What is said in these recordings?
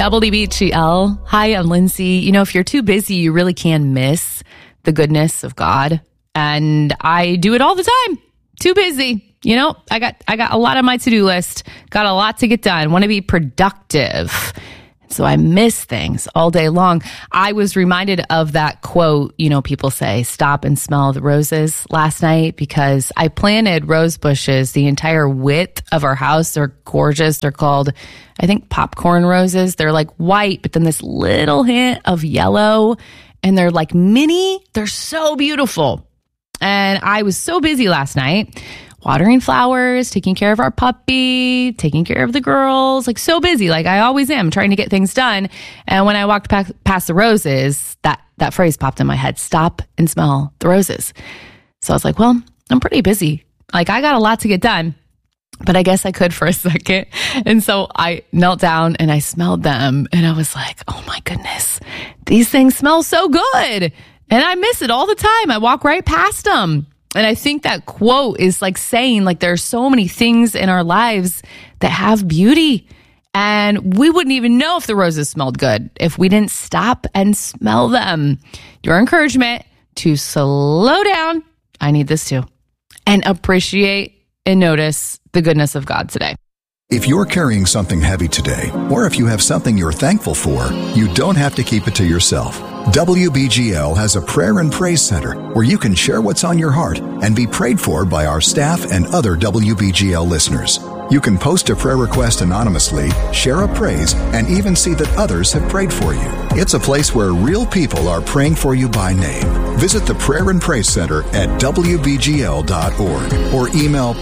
WBGL. Hi, I'm Lindsay. You know, if you're too busy, you really can miss the goodness of God. And I do it all the time. Too busy. You know, I got a lot on my to-do list. Got a lot to get done. Want to be productive. So I miss things all day long. I was reminded of that quote, you know, people say, stop and smell the roses last night, because I planted rose bushes the entire width of our house. They're gorgeous. They're called, I think, popcorn roses. They're like white, but then this little hint of yellow, and they're like mini. They're so beautiful. And I was so busy last night watering flowers, taking care of our puppy, taking care of the girls, like so busy, like I always am, trying to get things done. And when I walked past the roses, that phrase popped in my head, stop and smell the roses. So I was like, well, I'm pretty busy. Like I got a lot to get done, but I guess I could for a second. And so I knelt down and I smelled them, and I was like, oh my goodness, these things smell so good. And I miss it all the time. I walk right past them. And I think that quote is like saying, like, there are so many things in our lives that have beauty, and we wouldn't even know if the roses smelled good if we didn't stop and smell them. Your encouragement to slow down, I need this too, and appreciate and notice the goodness of God today. If you're carrying something heavy today, or if you have something you're thankful for, you don't have to keep it to yourself. WBGL has a prayer and praise center where you can share what's on your heart and be prayed for by our staff and other WBGL listeners. You can post a prayer request anonymously, share a praise, and even see that others have prayed for you. It's a place where real people are praying for you by name. Visit the Prayer and Praise Center at WBGL.org or email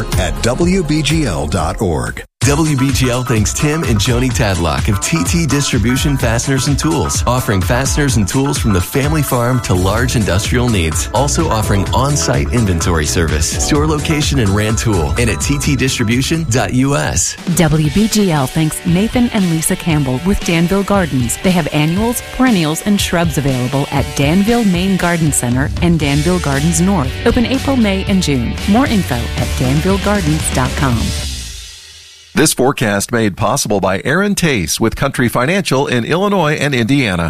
prayer@WBGL.org. WBGL thanks Tim and Joni Tadlock of TT Distribution Fasteners and Tools, offering fasteners and tools from the family farm to large industrial needs. Also offering on-site inventory service. Store location in Rantoul and at ttdistribution.us. WBGL thanks Nathan and Lisa Campbell with Danville Gardens. They have annuals, perennials, and shrubs available at Danville Main Garden Center and Danville Gardens North. Open April, May, and June. More info at danvillegardens.com. This forecast made possible by Aaron Tace with Country Financial in Illinois and Indiana.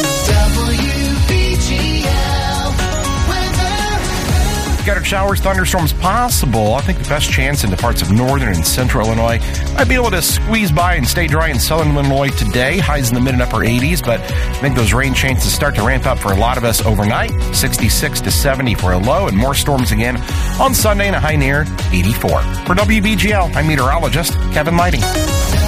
Scattered showers, thunderstorms possible. I think the best chance in the parts of northern and central Illinois. Might be able to squeeze by and stay dry in southern Illinois today. Highs in the mid and upper 80s, but I think those rain chances start to ramp up for a lot of us overnight. 66 to 70 for a low, and more storms again on Sunday and a high near 84. For WBGL, I'm meteorologist Kevin Lighting.